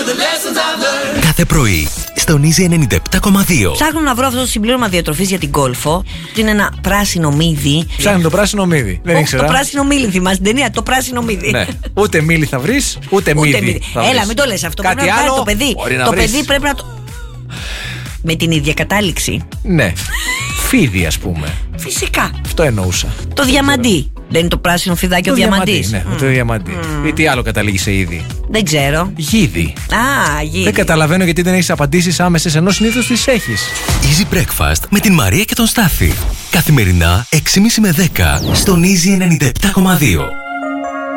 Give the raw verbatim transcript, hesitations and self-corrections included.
Κάθε πρωί στον Easy ενενήντα επτά κόμμα δύο. Ψάχνω να βρω αυτό το συμπλήρωμα διατροφής για την Κόλφο. Είναι ένα πράσινο μύδι. Ψάχνει το πράσινο μύδι. Δεν Όχι, ήξερα. το πράσινο μύδι, θυμάσαι την ταινία. Το πράσινο μύδι. Ναι. Ούτε μύδι θα βρει, ούτε μύδι. Έλα, μην το λες αυτό. Κάτι πρέπει να άλλο. το παιδί. Το παιδί πρέπει να το. Με την ίδια κατάληξη. Ναι. Φίδι, ας πούμε. Φυσικά. Αυτό εννοούσα. Το διαμαντί. Δεν είναι το πράσινο φιδάκι ο διαμαντής? Ναι, Mm. το διαμαντί. Mm. Ή τι άλλο καταλήγει σε είδη? Δεν ξέρω. Γίδι. Α, γίδι. Δεν καταλαβαίνω γιατί δεν έχεις απαντήσεις άμεσες, ενώ συνήθως τις έχεις. Easy Breakfast με την Μαρία και τον Στάφη. Καθημερινά έξι και μισή με δέκα στον Easy ενενήντα επτά κόμμα δύο.